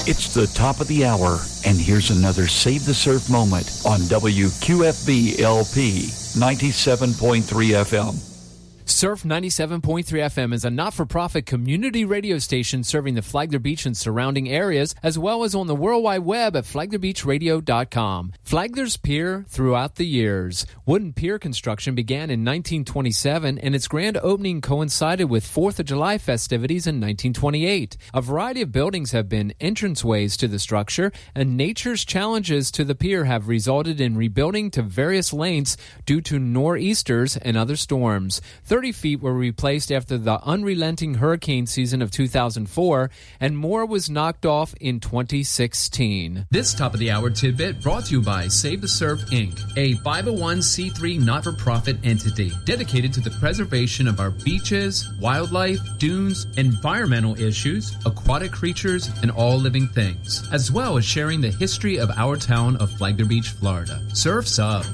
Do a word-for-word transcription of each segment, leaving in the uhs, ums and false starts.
It's the top of the hour, and here's another Save the Surf moment on W Q F B L P ninety-seven point three F M. Surf ninety-seven point three F M is a not-for-profit community radio station serving the Flagler Beach and surrounding areas, as well as on the World Wide Web at flagler beach radio dot com. Flagler's Pier throughout the years. Wooden pier construction began in nineteen twenty-seven, and its grand opening coincided with fourth of July festivities in nineteen twenty-eight. A variety of buildings have been entranceways to the structure, and nature's challenges to the pier have resulted in rebuilding to various lengths due to nor'easters and other storms. thirty feet were replaced after the unrelenting hurricane season of two thousand four, and more was knocked off in twenty sixteen. This Top of the Hour tidbit brought to you by Save the Surf, Incorporated, a five oh one c three not-for-profit entity dedicated to the preservation of our beaches, wildlife, dunes, environmental issues, aquatic creatures, and all living things, as well as sharing the history of our town of Flagler Beach, Florida. Surf's up.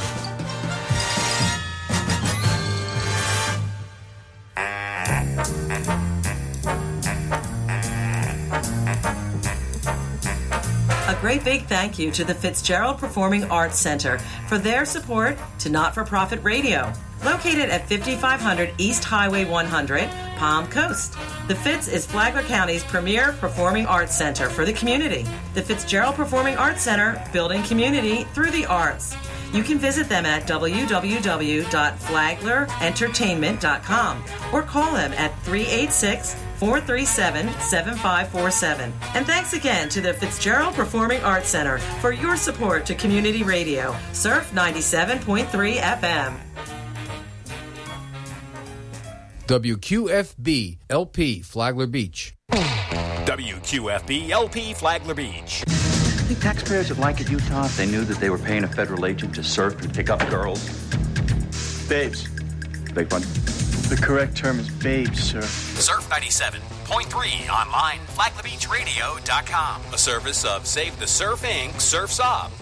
A great big thank you to the Fitzgerald Performing Arts Center for their support to Not-for-Profit Radio, located at fifty-five hundred East Highway one hundred, Palm Coast. The Fitz is Flagler County's premier performing arts center for the community. The Fitzgerald Performing Arts Center, building community through the arts. You can visit them at w w w dot flagler entertainment dot com or call them at three eight six, four three seven, seven five four seven. And thanks again to the Fitzgerald Performing Arts Center for your support to community radio. Surf ninety-seven point three F M. W Q F B L P Flagler Beach. W Q F B L P Flagler Beach. I think taxpayers would like it, Utah, if they knew that they were paying a federal agent to surf and pick up girls. Babes. Beg pardon? The correct term is babes, sir. Surf ninety-seven point three online, flagler beach radio dot com. A service of Save the Surf, Incorporated, Surf's Up.